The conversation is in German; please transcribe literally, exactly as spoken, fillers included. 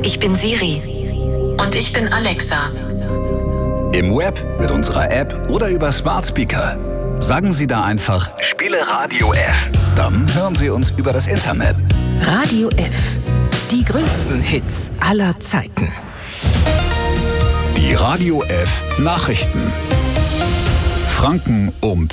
Ich bin Siri. Und ich bin Alexa. Im Web, mit unserer App oder über Smart Speaker. Sagen Sie da einfach Spiele Radio F. Dann hören Sie uns über das Internet. Radio F. Die größten Hits aller Zeiten. Die Radio F Nachrichten. Franken um